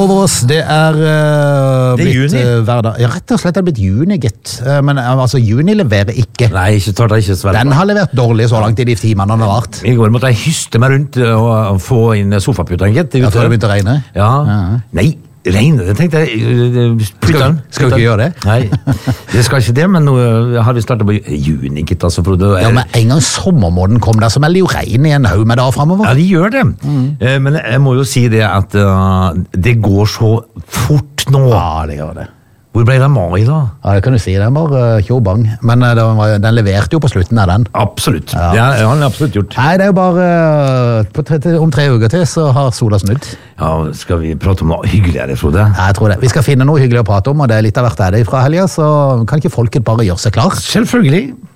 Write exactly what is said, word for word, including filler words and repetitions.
Over oss, det er uh, Det er blitt juni. uh, hverdag. Ja, rett og slett er det blitt juni, gitt. Uh, men uh, altså, juni leverer ikke. Nei, ikke tar det ikke svært. Den har levert dårlig så langt i de timene den har vært. I går måtte jeg hyste meg rundt og få inn sofaputeren, gitt. Jeg tror det begynte å regne. Ja. Ja. Nei, regne, det tenkte jeg. uh, Skal, putteren. skal du ikke gjøre det? Nei, det skal ikke det, men nå har vi startet på juni, gitt, altså, Frode. Ja, men en gang sommermåneden kom der, så melder jo regn i en haug med dager fremover. Ja, de gjør det. Eh, Men jeg må jo si det at uh, det går så fort nå. Ja, det gjør det. Hvor ble det av mai da? Ja, det kan du si, den var uh, tjobang. Men uh, den, var, den leverte jo på slutten av den. Absolutt. Ja. Det har det har han absolutt gjort. Nei, det er jo bare uh, på tre, til- om tre uker til så har sola snudd. Ja, skal vi prate om noe hyggeligere, Frode? Ja, jeg tror det. Vi skal finne noe hyggelig å prate om, og det er litt av hvert er det fra helga, så kan ikke folket bare gjøre seg klar? Selvfølgelig.